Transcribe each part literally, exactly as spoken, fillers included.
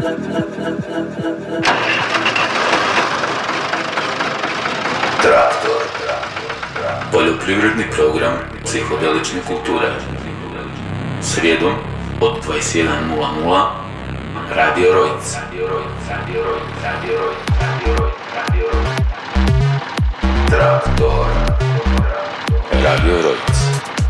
Traktor. Poljoprivredni program psihodelične kulture. Srijedom od dvadeset jedan nula nula Radio Rojc. Traktor. Radio Rojc.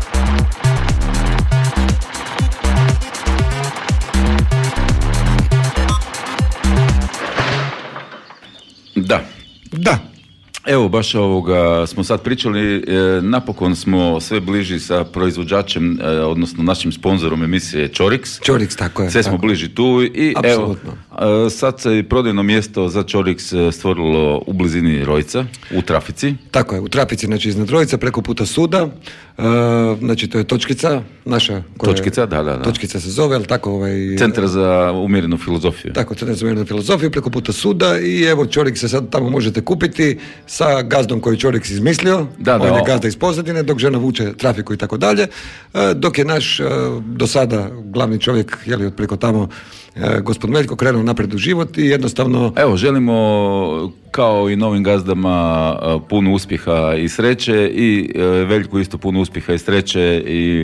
Da. Da. Evo, baš ovoga smo sad pričali, e, napokon smo sve bliži sa proizvođačem, e, odnosno našim sponzorom emisije Čorix. Čorix, tako je. Sve smo tako. bliži tu i Apsolutno. evo, e, sad se prodajno mjesto za Čorix stvorilo u blizini Rojca, u Trafici. Tako je, u Trafici, znači iznad Rojca, preko puta suda, e, znači to je točkica naša. Koja Točkica, da, da, da. Točkica se zove, ali tako ovaj... Centar za umjerenu filozofiju. Tako, Centar za umjerenu filozofiju, preko puta suda i evo Čorix se sad tamo možete kupiti sa gazdom koji Čorix izmislio, Da, da, on je o. gazda iz pozadine, dok žena vuče trafiku i tako dalje, E, dok je naš e, do sada glavni čovjek, jeli otpreko tamo, e, gospod Meljko, krenuo naprijed u život i jednostavno... Evo, želimo kao i novim gazdama e, puno uspjeha i sreće i e, Veljku isto puno uspjeha i sreće i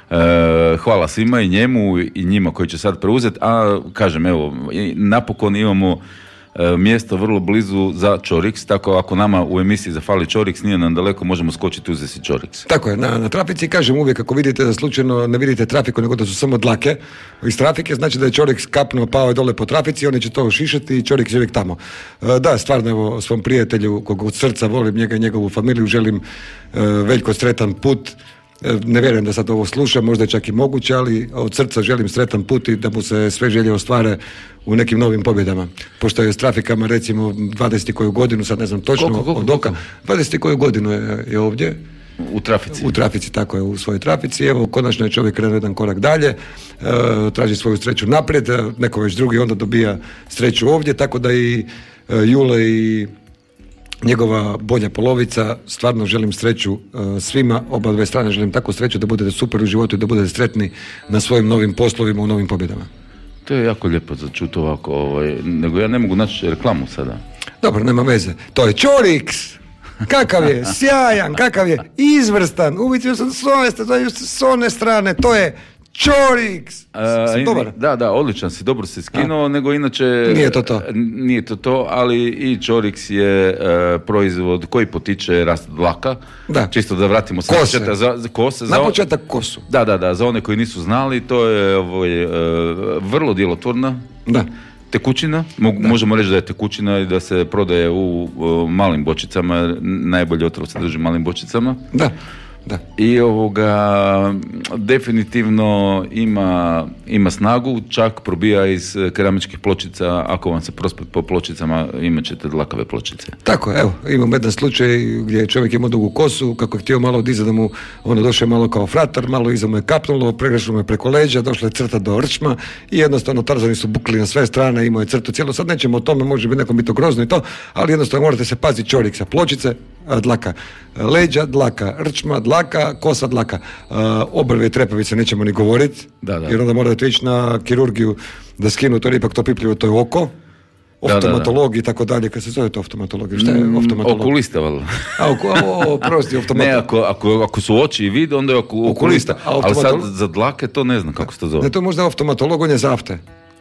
e, hvala svima i njemu i njima koji će sad preuzeti, a kažem, evo, i napokon imamo e, mjesto vrlo blizu za Čorix, tako ako nama u emisiji zafali Čorix, nije nam daleko, možemo skočiti uzeti si Čorix. Tako je, na, na trafici kažem uvijek ako vidite da slučajno ne vidite trafiku nego da su samo dlake iz trafike, znači da je Čorix kapnuo, pao je dole po trafici, oni će to šišati i Čorix je uvijek tamo. E, da, stvarno evo svom prijatelju kog od srca volim njega i njegovu familiju, želim e, Veljko sretan put. E, ne vjerujem da sad ovo sluša, možda je čak i moguće, ali od srca želim sretan put i da mu se sve želje ostvare u nekim novim pobjedama. Pošto je s trafikama recimo dvadeset koju godinu, sad ne znam točno Koliko, koliko, od oka, koliko? dvadeset koju godinu je, je ovdje. U Trafici. U Trafici, tako je, u svojoj Trafici. Evo, konačno je čovjek krenuo jedan korak dalje, e, traži svoju sreću naprijed, e, neko već drugi onda dobija sreću ovdje, tako da i e, Jule i njegova bolja polovica, stvarno želim sreću e, svima, oba dve strane želim takvu sreću da budete super u životu i da budete sretni na svojim novim poslovima, u novim pobjedama. To je jako lijepo za čuti ovako, ovaj, nego ja ne mogu naći reklamu sada. Dobro, nema veze. To je Čorix! Kakav je, sjajan, kakav je, izvrstan, uvidio sam s one, s one strane, to je Čorix! A, Sam dobar? Da, da, odličan si, dobro si skinuo, nego inače... Nije to to. Nije to to, ali i Čorix je e, proizvod koji potiče rast dlaka. Da. Čisto da vratimo se Kose. početak, za, za kose. Na za, početak kosu. Da, da, da, za one koji nisu znali, to je ovaj, e, vrlo djelotvorna Da. tekućina. Mo- možemo reći da je tekućina i da se prodaje u, u malim bočicama, najbolje otrov se drži u malim bočicama. Da, da. I ovoga definitivno ima, ima snagu, čak probija iz keramičkih pločica, ako vam se prospe po pločicama imat ćete dlakave pločice. Tako, evo, imam jedan slučaj gdje je čovjek imao dugu kosu, kako je htio malo dizati da mu, ono došao je malo kao fratar, malo iza mu je kapnulo, pregrešilo mu je preko leđa, došla je crta do rčma i jednostavno Tarzani su bukli na sve strane, imao je crtu cijelu, sad nećemo o tome, može biti nekom biti grozno i to, ali jednostavno morate se paziti Čoriksa, pločice, a, dlaka, leđa, dlaka, rčma, dlaka, kosa, dlaka, a, obrve i trepavice nećemo ni govoriti, Da, da. jer onda morate ići na kirurgiju da skinu, to je ipak to pipljivo, to je oko, oftomatolog i tako dalje, kad se zove to oftomatologija, šta je oftomatolog? Okulista, valjda. A, oku, o, o, prosti, oftomatolog. Ne, ako, ako, ako su oči i vid, onda je oku, okulista. A Ali sad oftomatolo- za dlake to ne znam kako se to zove. Ne, to je možda oftomatolog, on je za afte.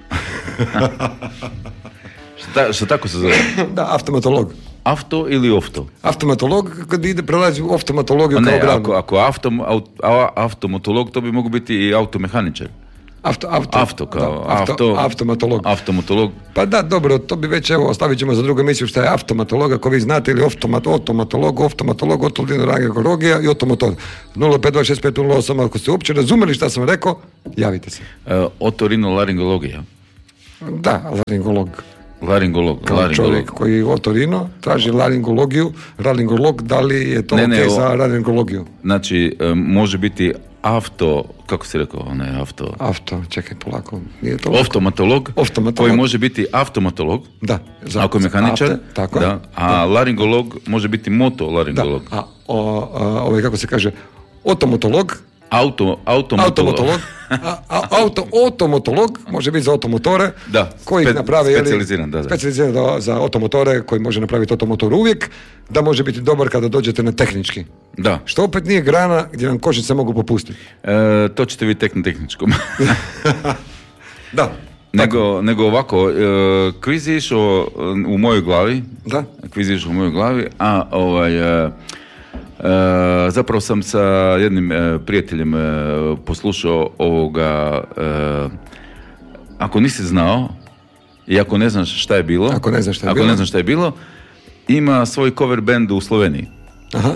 Šta, šta tako se zove? Da, oftomatolog. Afto ili ofto? Oftomatolog, kad ide, prelazi u oftomatologiju A kao ne, granu. ako, ako autom, aut, a, automatolog, to bi mogu biti i automehaničar. Auto, auto, Afto kao, da, auto, afto, automatolog. Automatolog. Pa da, dobro, to bi već, evo, ostavit ćemo za drugu emisiju šta je automatolog, ako vi znate, ili oftomat, automatolog, oftomatolog, otolinorangekologija i otomotor. nula pet dva šest pet nula osam, ako ste uopće razumeli šta sam rekao, javite se. E, otorinolaringologija. Da, laringolog. Laringolog. Kao laringolog. čovjek koji je otorino, traži laringologiju, laringolog, da li je to Ne, ne, ok o- za laringologiju? Znači, e, može biti auto, kako si rekao, ne, auto... Auto, čekaj polako, nije to... Oftomatolog, Oftomatolog. koji može biti automatolog, Da. za- ako je za mehaničar, afte, tako je. da, a laringolog može biti Da, motolaringolog. a, o, a ovaj, kako se kaže, otomotolog Auto, automotolog. Automotolog. A, a, auto, automotolog može biti za automotore, Da, koji spe- napravi, je li, specijaliziran, da, da. specijaliziran da, za automotore, koji može napraviti automotor uvijek, da može biti dobar kada dođete na tehnički. Da. Što opet nije grana gdje vam košice mogu popustiti. E, to ćete vi tek na tehničkom. Da. nego, nego ovako, e, kviz je išao u mojoj glavi. Da. Kviz je išao u mojoj glavi, a ovaj... E, E, zapravo sam sa jednim e, prijateljem e, poslušao ovoga, e, ako nisi znao i ako ne znaš šta je bilo, Ako ne znaš šta je ako bilo. ne znaš šta je bilo, ima svoj cover band u Sloveniji. Aha.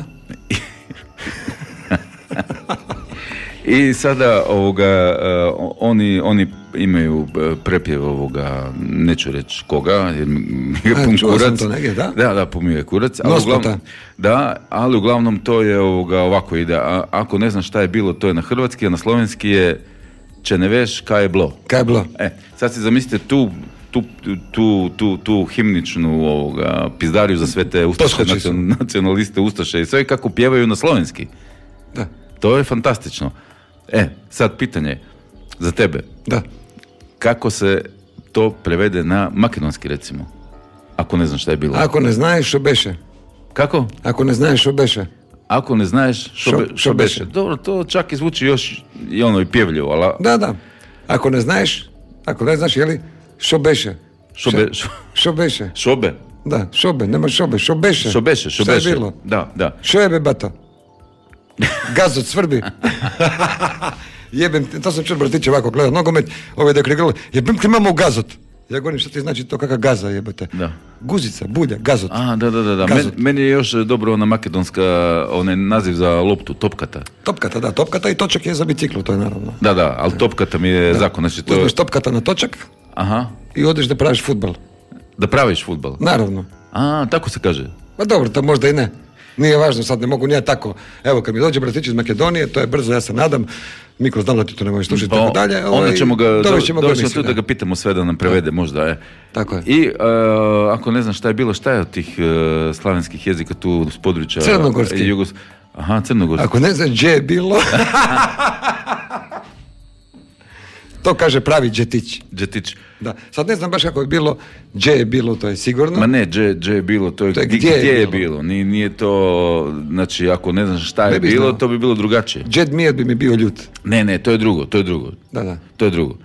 I sada ovoga, e, oni, oni imaju e, prepjev ovoga, neću reći koga, jer mi je A, pun čuo sam kurac. to negdje, da? Da, da, pun mi je kurac. Ali Nospota. uglavnom, da, ali uglavnom to je ovoga, ovako ide. A, ako ne znaš šta je bilo, to je na hrvatski, a na slovenski je če ne veš kaj je bilo. Kaj je bilo? E, sad si zamislite tu, tu, tu, tu, tu himničnu ovoga, pizdariju za sve te ustaše, Poskoči su. nacion- nacionaliste, ustaše i sve kako pjevaju na slovenski. Da. To je fantastično. E, sad pitanje za tebe. Da. Kako se to prevede na makedonski, recimo? Ako ne znaš šta je bilo. Ako ne znaš što beše. Kako? Ako ne znaš što beše. Ako ne znaš što, Šo- be- šo što beše. beše. Dobro, to čak i zvuči još i ono i pjevljivo, ali... Da, da. Ako ne znaš, ako ne znaš, jeli, što beše. Što be- šo- Što beše. šobe. Da, šobe, nema šobe, što beše. Što beše, što Šta je beše. bilo? Da, da. Što je be, bato? Gazot svrbi. Jebem, ti- to sam čuo bratiće ovako gledao nogomet, ovaj dok je gledao, jebem ti imamo gazot. Ja govorim, što ti znači to kakav gaza jebate? Da. Guzica, bulja, gazot. A, da, da, da. da. Men, Gazot. meni je još dobro ona makedonska, onaj naziv za loptu, topkata. Topkata, da, topkata i točak je za biciklu, to je naravno. Da, da, ali topkata mi je zakon. Znači to je... Uzmeš topkata na točak Aha, i odeš da praviš fudbal. da praviš fudbal. Naravno. A, tako se kaže. Ma dobro, to možda i ne. Nije važno, sad ne mogu nije tako. Evo, kad mi dođe bratić iz Makedonije, to je brzo, ja se nadam. Miko, znam da ti to ne možeš slušati, tako dalje. Onda ovaj, ćemo ga, dovest ćemo ga u dovest ćemo emisiju, tu da da. ga pitamo sve da nam prevede možda. Je. Tako je. I e, ako ne znam šta je bilo, šta je od tih e, slavenskih jezika tu s područja... Crnogorski. Jugos... Aha, crnogorski. Ako ne znaš gdje je bilo... to kaže pravi džetić. Džetić. Da. Sad ne znam baš kako je bilo, gdje je bilo, to je sigurno. Ma ne, dže, dže je bilo, to je, To je gdje, gdje je gdje je bilo. bilo. Nije, nije to, znači ako ne znaš šta je Ne bi bilo, znao. to bi bilo drugačije. Džed Mijed bi mi bio ljut. Ne, ne, to je drugo, to je drugo. Da, da. To je drugo.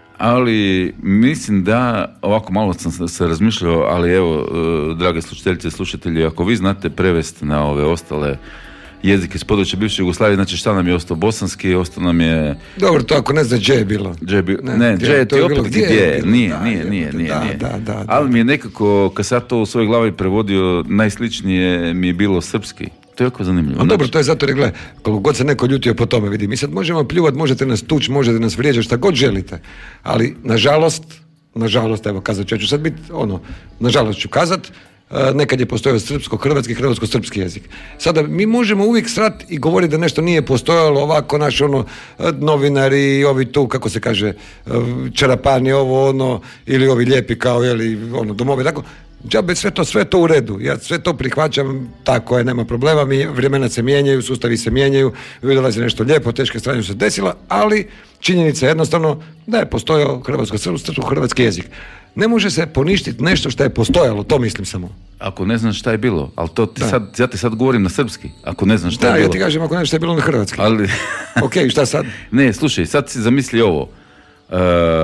Ali mislim da, ovako malo sam se razmišljao, ali evo, e, drage slušateljice i slušatelji, ako vi znate prevesti na ove ostale jezike s područja bivše Jugoslavije, znači šta nam je ostao bosanski, ostao nam je... Dobro, to ako ne znaš gdje je bilo. Dže bi, Ne, ne, gdje- dže je to ti je opet bilo gdje, gdje je bilo, nije, da, nije, jebote, nije, nije, da, nije. da, da, da. Ali mi je nekako, kad sam ja to u svojoj glavi prevodio, najsličnije mi je bilo srpski. To je jako zanimljivo. A dobro, Znači, to je zato jer gle, koliko god se neko ljutio po tome, vidi, mi sad možemo pljuvat, možete nas tući, možete nas vrijeđati, šta god želite, ali nažalost, nažalost, evo kazat ću, ja ću sad biti, ono, nažalost ću kazat, e, nekad je postojao srpsko-hrvatski, hrvatsko-srpski jezik. Sada, mi možemo uvijek srat i govoriti da nešto nije postojalo ovako, naš ono, e, novinari, ovi tu, kako se kaže, e, čarapani, ovo, ono, ili ovi lijepi kao, jeli, ono, domovi, tako, džabe, sve to, sve to u redu. Ja sve to prihvaćam, tako je, nema problema, mi, vremena se mijenjaju, sustavi se mijenjaju, vidjela se nešto lijepo, teške strane su se desila, ali činjenica je jednostavno da je postojao hrvatsko-srpsko, hrvatski jezik. Ne može se poništiti nešto što je postojalo, to mislim samo. ako ne znaš šta je bilo, ali to ti Da. sad, ja ti sad govorim na srpski, ako ne znaš šta Da, je ja bilo. ti kažem ako nešto je bilo na hrvatski. Ali... Ok, šta sad? Ne, slušaj, sad si zamisli ovo. E,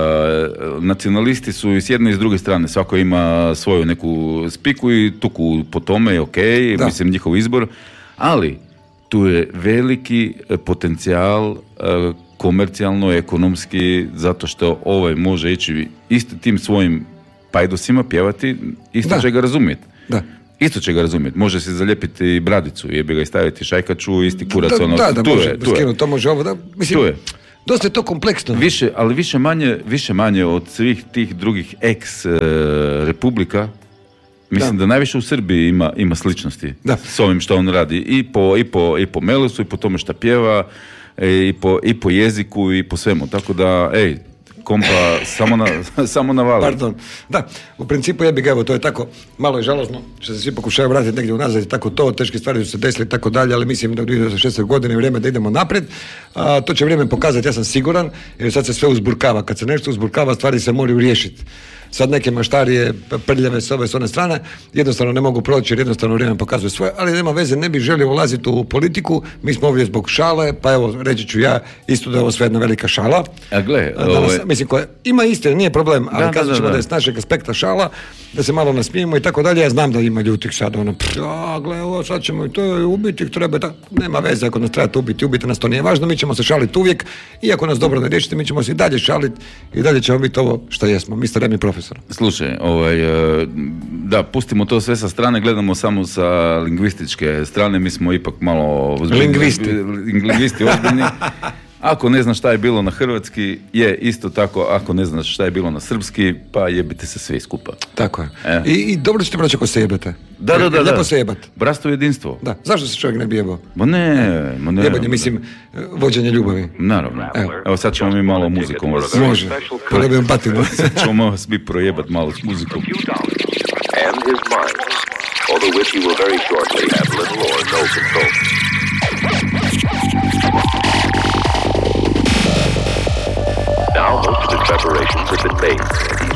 nacionalisti su i s jedne i s druge strane, svako ima svoju neku spiku i tuku po tome je ok, Da. mislim njihov izbor, ali tu je veliki e, potencijal e, komercijalno, ekonomski, zato što ovaj može ići isto tim svojim pajdosima pjevati, isto Da. će ga razumjeti. Da. Isto će ga razumjeti. Može se zalijepiti bradicu, jebi ga i staviti šajkaču, isti kurac, Da, ono, da, da, tu može je, tu je. skinuti, to može ovo, da, mislim, Tu je. dosta je to kompleksno. Više, ali više manje, više manje od svih tih drugih ex e, republika, mislim da. Da. najviše u Srbiji ima, ima sličnosti Da. s ovim što on radi. I po, i po, i po melosu, i po tome šta pjeva, e, i, po, i po jeziku, i po svemu. Tako da, ej, kompa samo na, samo navali. Pardon. Da, u principu ja bih ga, evo, to je tako malo je žalosno što se svi pokušaju vratiti negdje unazad i tako to, teške stvari su se desile i tako dalje, ali mislim da u dvije tisuće šesnaeste godine je vrijeme da idemo naprijed. A, to će vrijeme pokazati, ja sam siguran, jer sad se sve uzburkava. Kad se nešto uzburkava, stvari se moraju riješiti. Sad neke maštarije prljave s ove s one strane jednostavno ne mogu proći jer jednostavno vrijeme pokazuje svoje, ali nema veze, ne bih želio ulaziti u politiku, mi smo ovdje zbog šale, pa evo reći ću ja isto da je ovo sve jedna velika šala. A gle, Danas, ove... mislim, koja ima istine, nije problem, ali da, kazat ćemo da, da, da da je s našeg aspekta šala, da se malo nasmijemo i tako dalje. Ja znam da ima ljutih sad, ono, pff, a gle, ovo sad ćemo i to ubiti, treba, da, nema veze, ako nas trebate ubiti, ubiti nas, to nije važno, mi ćemo se šaliti uvijek, i ako nas dobro ne riješite, mi ćemo se i dalje šaliti i dalje ćemo biti ovo što jesmo, mister Remi profesor. Slušaj, ovaj, da, pustimo to sve sa strane, gledamo samo sa lingvističke strane, mi smo ipak malo... Lingvisti. Lingvisti ozbiljni. Ako ne znaš šta je bilo na hrvatski, je isto tako, ako ne znaš šta je bilo na srpski, pa jebite se svi skupa. Tako je. E. I, I dobro ćete proći ako se jebete. Da, da, da. Lijepo da. se jebat. Bratstvo jedinstvo. Da. Zašto se čovjek ne bi jebao? Ma ne, ma ne. Jebanje, mislim, vođenje ljubavi. Naravno. Evo. Evo sad ćemo mi malo muzikom vas... Može. Podobim batinu. Sad ćemo malo svi projebat malo s muzikom. And his mind, over which he will very shortly have little or no control. Now most of his preparations have been made, and he